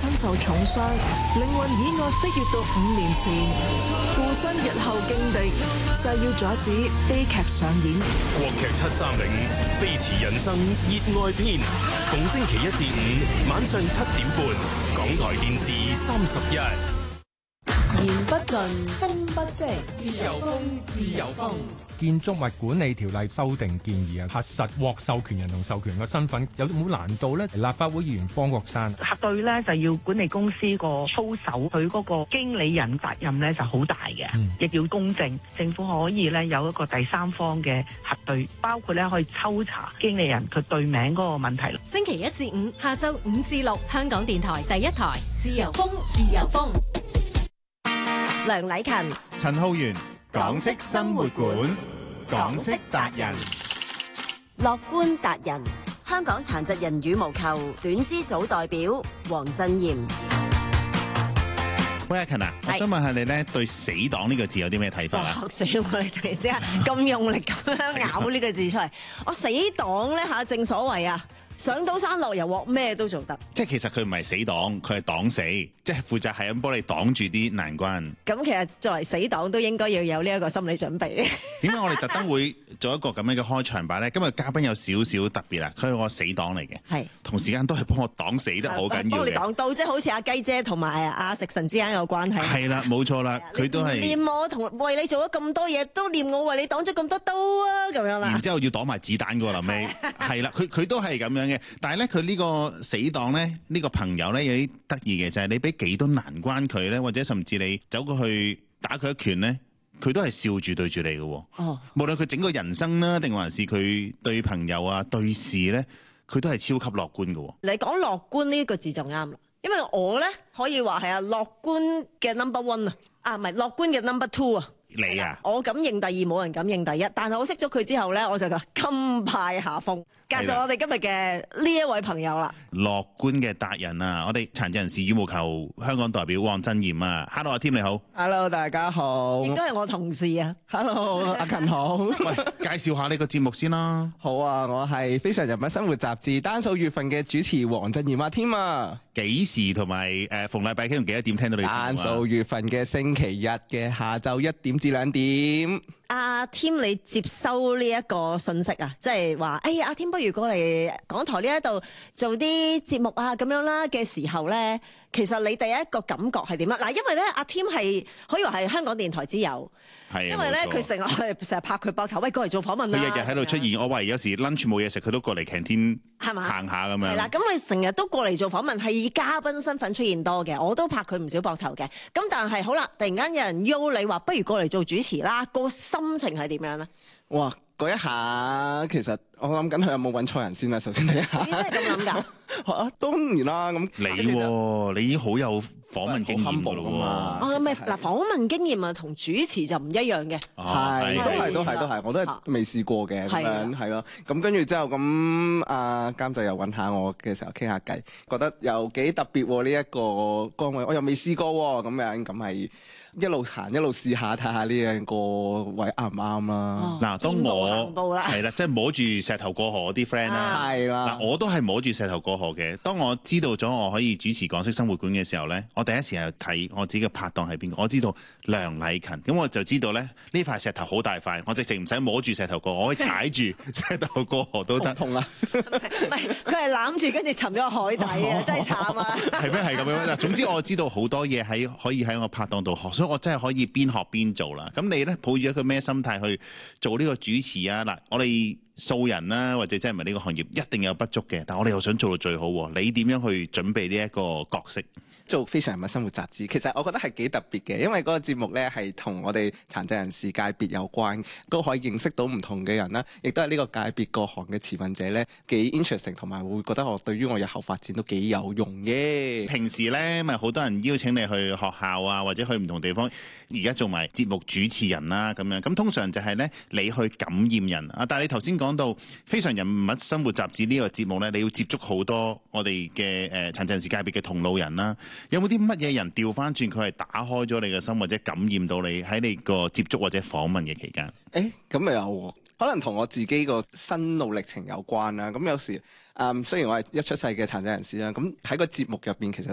親受重傷，靈魂意外飛越到5年前，附身日後勁敵，誓要阻止悲劇上演。 國劇730飛馳人生熱愛篇，逢星期1至5晚上7點半，港台電視31。 言不盡，風不息，自由風，自由風。 建築物管理條例修訂建議啊，核實獲授權人同授權嘅身份有冇難度呢？立法會議員方國珊核對咧就要管理公司個操守，佢嗰個經理人責任咧就好大嘅，亦要公正。政府可以咧有一個第三方嘅核對，包括咧可以抽查經理人佢對名嗰個問題。 星期1至5下晝5至6，香港電台第一台，自由風，自由風。 梁禮勤、 陳浩源，港式生活館，港式達人， 樂觀達人，香港殘疾人羽毛球短肢組代表黃振賢。 喂，阿勤啊，我想問下你咧，對死黨呢個字有啲咩睇法啊？ 死我哋突然之間咁用力咁樣咬呢個字出嚟，我死黨咧嚇，正所謂啊，上到山落油鑊咩都做得。 即係其實佢唔係死黨，佢係擋死，即係負責係咁幫你擋住啲難關。 咁其實作為死黨都應該要有呢一個心理準備。 點解我哋特登會做一個咁樣嘅開場白咧？今日嘉賓有少少特別啦，佢係我死黨嚟嘅，係同時間都係幫我擋死得好緊要嘅。幫你擋到，即係好似阿雞姐同埋阿食神之間有關係。係啦，冇錯啦，佢都係念我同為你做咗咁多嘢，都念我為你擋咗咁多刀啊，咁樣啦。然之後要擋埋子彈㗎臨尾，係啦，佢都係咁樣嘅。但係咧，佢呢個死黨咧，呢個朋友咧有啲得意嘅就係你俾幾多難關佢咧，或者甚至你走過去打佢一拳咧，佢都係笑住對住你嘅。哦，無論佢整個人生啦，定還是佢對朋友啊、對事咧，佢都係超級樂觀嘅。你講樂觀呢個字就啱啦，因為我咧可以話係啊樂觀嘅 number one 啊，唔係樂觀嘅 number two 啊。你啊，我敢認第二，冇人敢認第一。但係我識咗佢之後咧，我就甘拜下風。介紹我哋今日嘅呢一位朋友啦，樂觀嘅達人啊！我哋殘疾人士羽毛球香港代表黃振賢啊 ，Hello 阿添你好 ，Hello 大家好， 亦都係我同事啊 ，Hello 阿勤好， 喂，介紹下你個節目先啦。 好啊，我係《非常人物生活雜誌》單數月份嘅主持黃振賢阿添啊。 幾時同埋逢禮拜幾同幾多點聽到你節目啊？單數月份嘅星期日嘅下晝1點至2點。阿添，你接收呢一個信息啊，即係話，哎呀，阿添不如過嚟港台呢一度做啲節目啊，咁樣啦嘅時候咧，其實你第一個感覺係點啊？嗱，因為咧，阿添係可以話係香港電台之友。係，因為咧佢成日拍佢膊頭，喂，過嚟做訪問啦。佢日日喺度出現，我懷疑有時 lunch 冇嘢食，佢都過嚟 canteen 係嘛行下咁樣。係啦，咁佢成日都過嚟做訪問，係以嘉賓身份出現多嘅。我都拍佢唔少膊頭嘅。咁但係好啦，突然間有人邀你話，不如過嚟做主持啦，個心情係點樣咧？哇！嗰一下其實我諗緊佢有冇揾錯人先啦。首先睇下，你真係咁諗㗎？當然啦，咁你已經好有訪問經驗㗎咯喎。咪嗱，訪問經驗啊，同主持就唔一樣嘅。係，都係，我都係未試過嘅咁樣，係咯。咁跟住之後咁，阿監製又揾下我嘅時候傾下偈，覺得又幾特別喎呢一個崗位，我又未試過喎，咁樣咁係。一路行一路試下睇下呢樣個位啱唔啱啦。嗱，當我係啦，即係摸住石頭過河嗰啲 friend 啦，係啦。嗱，我都係摸住石頭過河嘅。當我知道咗我可以主持港式生活館嘅時候咧，我第一時間睇我自己嘅拍檔係邊個。我知道梁禮勤，咁我就知道咧呢塊石頭好大塊，我直情唔使摸住石頭過河，我可以踩住石頭過河都得。痛啊！唔係，佢係攬住跟住沉咗海底啊！真係慘啊！係咩？係咁樣嗱。總之我知道好多嘢可以喺我拍檔度學。我真係可以邊學邊做啦。咁你咧抱住一個咩心態去做呢個主持啊？嗱，我哋素人啦，或者真係唔係呢個行業，一定有不足嘅。但我哋又想做到最好。你點樣去準備呢一個角色？做非常人物生活雜誌，其實我覺得係幾特別嘅，因為嗰個節目咧係同我哋殘疾人士界別有關，都可以認識到唔同嘅人啦，亦都係呢個界別各行嘅持份者咧幾 interesting， 同埋會覺得我對於我日後發展都幾有用嘅。平時咧咪好多人邀請你去學校啊，或者去唔同地方，而家做埋節目主持人啦咁樣。咁通常就係咧你去感染人啊，但係你頭先講到非常人物生活雜誌呢個節目咧，你要接觸好多我哋嘅殘疾人士界別嘅同路人啦。有冇啲乜嘢人調翻轉佢係打開咗你嘅心，或者感染到你喺你個接觸或者訪問嘅期間？咁咪有可能同我自己個心路歷程有關啦。咁有時雖然我係一出世嘅殘疾人士啦，咁喺個節目入邊其實